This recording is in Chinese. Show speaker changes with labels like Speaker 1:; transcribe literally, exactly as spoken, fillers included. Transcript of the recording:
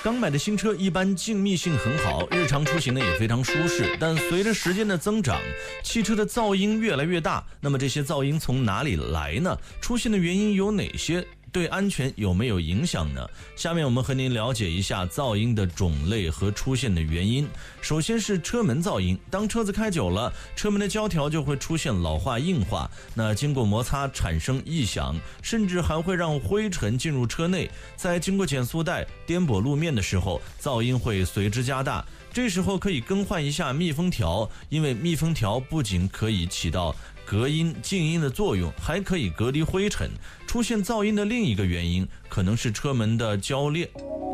Speaker 1: 刚买的新车一般静谧性很好，日常出行呢也非常舒适，但随着时间的增长，汽车的噪音越来越大。那么这些噪音从哪里来呢？出现的原因有哪些？对安全有没有影响呢？下面我们和您了解一下噪音的种类和出现的原因。首先是车门噪音，当车子开久了，车门的胶条就会出现老化硬化，那经过摩擦产生异响，甚至还会让灰尘进入车内，在经过减速带、颠簸路面的时候，噪音会随之加大。这时候可以更换一下密封条，因为密封条不仅可以起到隔音、静音的作用，还可以隔离灰尘。出现噪音的另一个原因可能是车门的铰链。